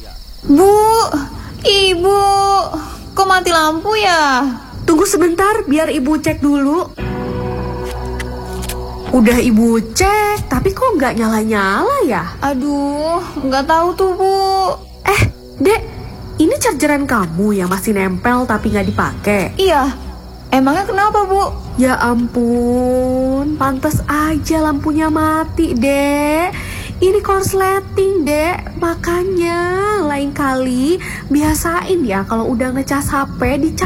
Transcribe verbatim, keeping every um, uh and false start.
Bu, Ibu, kok mati lampu ya? Tunggu sebentar, biar ibu cek dulu. Udah ibu cek, tapi kok nggak nyala-nyala ya? Aduh, nggak tahu tuh Bu. Eh, Dek, ini chargeran kamu yang masih nempel tapi nggak dipakai? Iya, emangnya kenapa Bu? Ya ampun, pantas aja lampunya mati, Dek. Ini korsleting, Dek. Makanya lain kali biasain ya kalau udah ngecas H P dicas